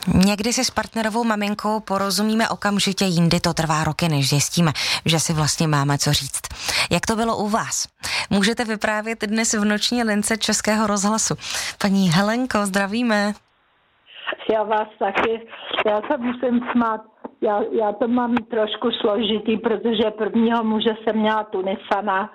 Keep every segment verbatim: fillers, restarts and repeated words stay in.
Někdy si s partnerovou maminkou porozumíme okamžitě, jindy to trvá roky, než zjistíme, že si vlastně máme co říct. Jak to bylo u vás? Můžete vyprávět dnes v noční lince Českého rozhlasu. Paní Helenko, zdravíme. Já vás taky, já se musím smát. Já, já to mám trošku složitý, protože prvního muže jsem měla Tunisana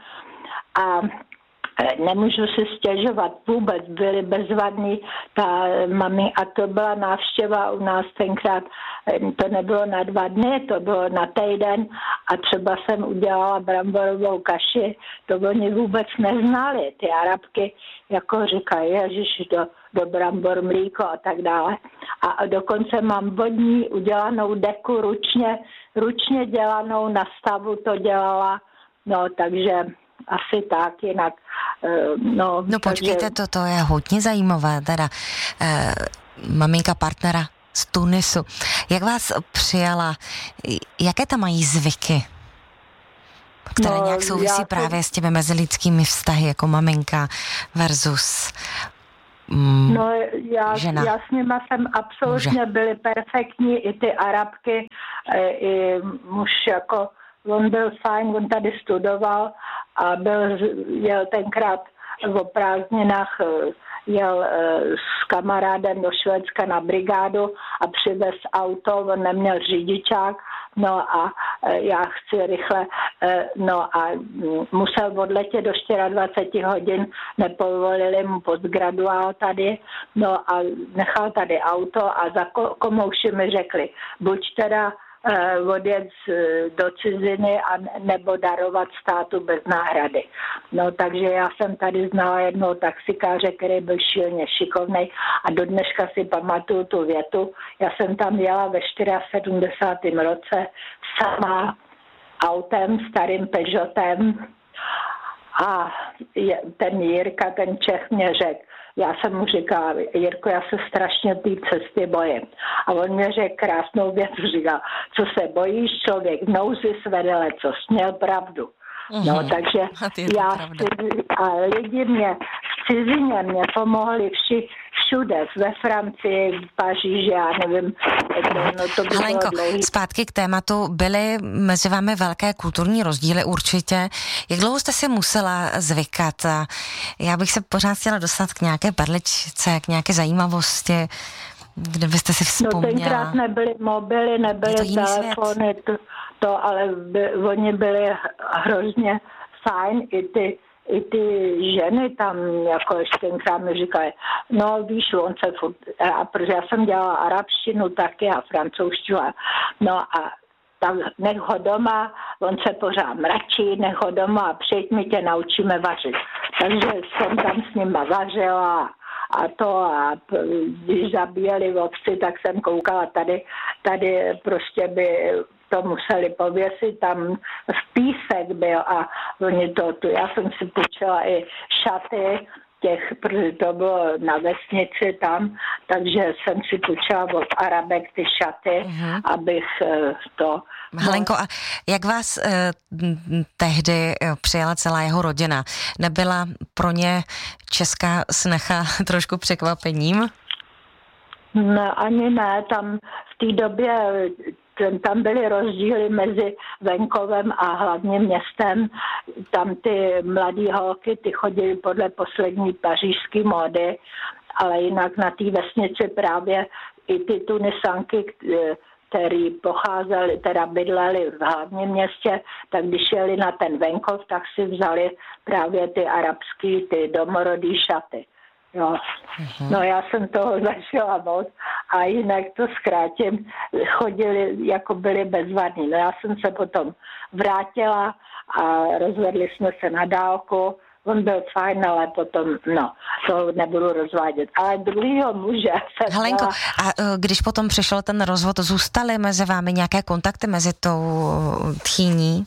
a nemůžu si stěžovat vůbec, byli bezvadní ta mami a to byla návštěva u nás tenkrát, to nebylo na dva dny, to bylo na týden a třeba jsem udělala bramborovou kaši, to oni vůbec neznali, ty Arabky jako říkají, ježiš, do, do brambor mlíko a tak dále. A dokonce mám vodní udělanou deku ručně, ručně dělanou, na stavu to dělala, no takže asi tak, jinak, no... No počkejte, takže... to, to je hodně zajímavé, teda eh, maminka partnera z Tunisu. Jak vás přijala, jaké tam mají zvyky, které no, nějak souvisí právě s těmi mezilidskými vztahy, jako maminka versus mm, No já, žena? Já s nima jsem absolutně Může. byly perfektní, i ty Arabky, i muž jako... On byl fajn, on tady studoval a byl, jel tenkrát o prázdninách, jel s kamarádem do Švédska na brigádu a přivez auto, on neměl řidičák, no a já chci rychle, no a musel odletět do dvacet čtyři hodin, nepovolili mu postgraduál tady, no a nechal tady auto a za komouši mi řekli, buď teda odjet do ciziny a nebo darovat státu bez náhrady. No takže já jsem tady znala jednoho taxikáře, který byl šíleně šikovnej a do dneška si pamatuju tu větu. Já jsem tam jela ve sedmdesátém čtvrtém roce sama autem, starým Peugeotem a ten Jirka, ten Čech mě řekl, já jsem mu říkala, Jirko, já se strašně té cesty bojím. A on mě řekl krásnou věc, říkal, co se bojíš, člověk v nouzi svede lecos, měl pravdu. Uhum. No, takže já chci, a lidi mě v cizině mě pomohli vši, všude, ve Francii, v Paříži, já nevím. No, to by Helenko, zpátky k tématu, byly mezi vámi velké kulturní rozdíly určitě. Jak dlouho jste si musela zvykat? Já bych se pořád chtěla dostat k nějaké perličce, k nějaké zajímavosti, kde byste si vzpomněla. No tenkrát nebyly mobily, nebyly telefony, to, to, ale by, oni byli hrozně fajn, i ty, i ty ženy tam, jako ještě tenkrát mi říkají, no víš, on se furt, a protože já jsem dělala arabštinu taky a francouzštinu, no a tak nech ho doma, on se pořád mračí, nech ho doma a přijď, my tě naučíme vařit. Takže jsem tam s nima vařila a to a když zabíjeli ovci, tak jsem koukala tady, tady prostě by to museli pověsit, tam v písek byl a oni to tu, já jsem si půjčila i šaty, těch, protože to bylo na vesnici tam, takže jsem si půjčila od Arabek ty šaty, uh-huh. abych to... Helenko, a jak vás eh, tehdy přijala celá jeho rodina? Nebyla pro ně česká snecha trošku překvapením? No, ani ne, tam v té době tam byly rozdíly mezi venkovem a hlavním městem. Tam ty mladý holky, ty chodily podle poslední pařížské módy, ale jinak na té vesnici právě i ty Tunisanky, který pocházeli, teda bydleli v hlavním městě, tak když jeli na ten venkov, tak si vzali právě ty arabský, ty domorodý šaty. Jo. Uh-huh. No já jsem toho zažila moc a jinak to zkrátím, chodili, jako byli bezvadní. No já jsem se potom vrátila a rozvedli jsme se na dálku. On byl fajn, ale potom, no, to nebudu rozvádět. Ale druhýho muže jsem Helenko, byla... a když potom přišel ten rozvod, zůstaly mezi vámi nějaké kontakty mezi tou tchýní?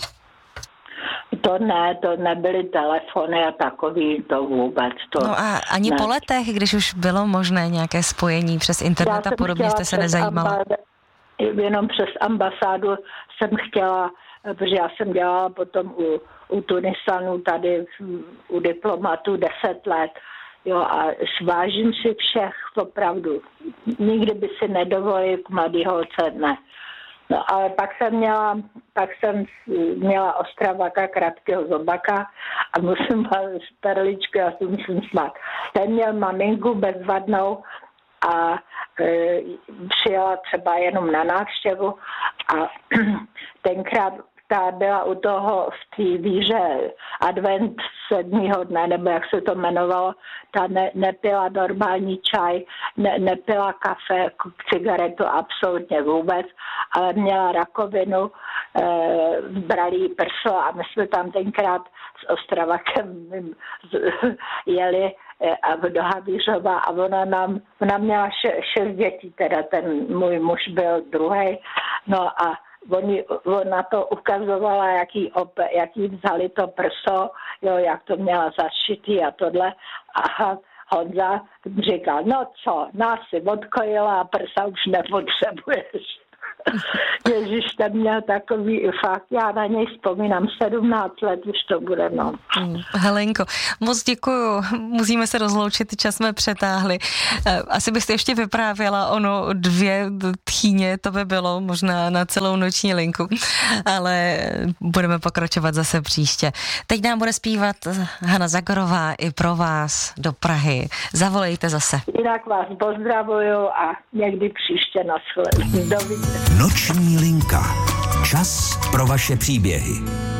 To ne, to nebyly telefony a takový, to vůbec. To no a ani ne. Po letech, když už bylo možné nějaké spojení přes internet a podobně, jste se nezajímala? Ambasádu, jenom přes ambasádu jsem chtěla, protože já jsem dělala potom u, u Tunisanů tady u diplomatů deset let, Jo, a vážím si všech, opravdu. Nikdy by si nedovolil k mladý holce, ne. No, ale pak jsem měla, pak jsem měla Ostravaka, Kratkého Zobaka a musím z Perličky, já si musím smát. Ten měl maminku bezvadnou a e, přijela třeba jenom na návštěvu a tenkrát ta byla u toho v té víře advent sedmýho dne, nebo jak se to jmenovalo, ta ne, nepila normální čaj, ne, nepila kafe, cigaretu absolutně vůbec, ale měla rakovinu, e, brali jí prso a my jsme tam tenkrát s Ostravakem jeli a do Havířova a ona nám, ona měla še, šest dětí, teda ten můj muž byl druhý, no a Oni, ona to ukazovala, jaký, op, jaký vzali to prso, jo, jak to měla zašitý a tohle. A Honza říkal, no co, nás si odkojila a prsa už nepotřebuješ. Ježíš, ten měl takový fakt, já na něj vzpomínám, sedmnáct let už to bude, no. Helenko, moc děkuju, musíme se rozloučit, čas jsme přetáhli. Asi byste ještě vyprávěla ono dvě tchýně, to by bylo možná na celou noční linku, ale budeme pokračovat zase příště. Teď nám bude zpívat Hana Zagorová i pro vás do Prahy. Zavolejte zase. Jinak vás pozdravuju a někdy příště na shledanou. Noční linka. Čas pro vaše příběhy.